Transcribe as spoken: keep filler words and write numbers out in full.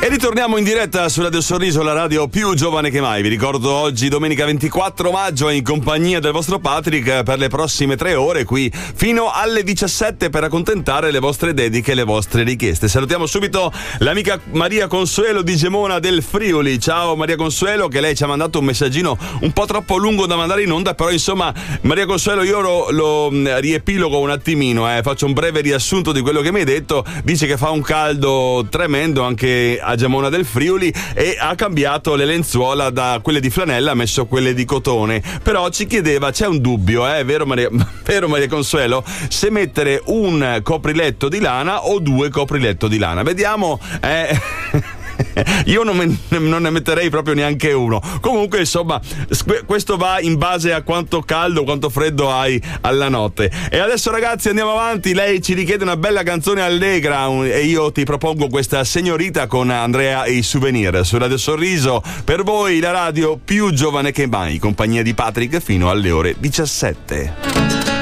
E ritorniamo in diretta su Radio Sorriso, la radio più giovane che mai. Vi ricordo oggi domenica ventiquattro maggio in compagnia del vostro Patrick per le prossime tre ore qui fino alle diciassette per accontentare le vostre dediche e le vostre richieste. Salutiamo subito l'amica Maria Consuelo di Gemona del Friuli. Ciao Maria Consuelo, che lei ci ha mandato un messaggino un po' troppo lungo da mandare in onda, però insomma Maria Consuelo io lo, lo riepilogo un attimino, eh. faccio un breve riassunto di quello che mi hai detto. Dice che fa un caldo tremendo anche a Gemona del Friuli e ha cambiato le lenzuola da quelle di flanella, ha messo quelle di cotone, però ci chiedeva, c'è un dubbio, eh, vero Maria, vero Maria Consuelo, se mettere un copriletto di lana o due copriletto di lana. Vediamo, eh io non, me, non ne metterei proprio neanche uno. Comunque insomma questo va in base a quanto caldo, quanto freddo hai alla notte. E adesso ragazzi andiamo avanti. Lei ci richiede una bella canzone allegra e io ti propongo questa Signorita con Andrea e i Souvenir su Radio Sorriso, per voi la radio più giovane che mai, compagnia di Patrick fino alle ore diciassette.